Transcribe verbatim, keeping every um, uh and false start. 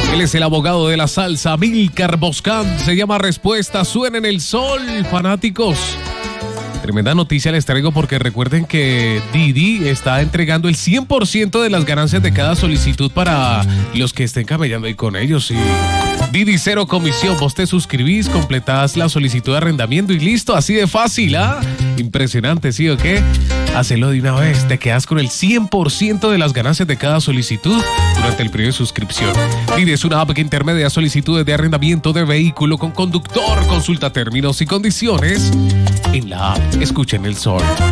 Él es el abogado de la salsa, Amílcar Boscán. Se llama Respuesta, suena en el sol, fanáticos. Tremenda noticia les traigo porque recuerden que Didi está entregando el cien por ciento de las ganancias de cada solicitud para los que estén camellando ahí con ellos. Y Didi cero comisión, vos te suscribís, completás la solicitud de arrendamiento y listo, así de fácil, ¿ah? Impresionante, ¿sí o qué? Hacelo de una vez, te quedas con el cien por ciento de las ganancias de cada solicitud durante el periodo de suscripción. Didi es una app que intermedia solicitudes de arrendamiento de vehículo con conductor. Consulta términos y condiciones en la app. Escuchen el sol.